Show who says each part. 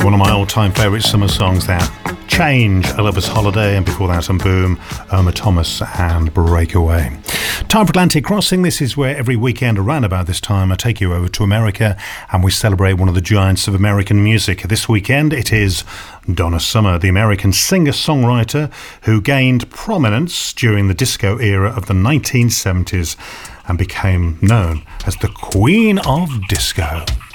Speaker 1: One of my all-time favourite summer songs, that. Change, A Lover's Holiday, and before that, and boom, Irma Thomas and Breakaway. Time for Atlantic Crossing. This is where every weekend around about this time I take you over to America and we celebrate one of the giants of American music. This weekend it is Donna Summer, the American singer-songwriter who gained prominence during the disco era of the 1970s and became known as the Queen of Disco.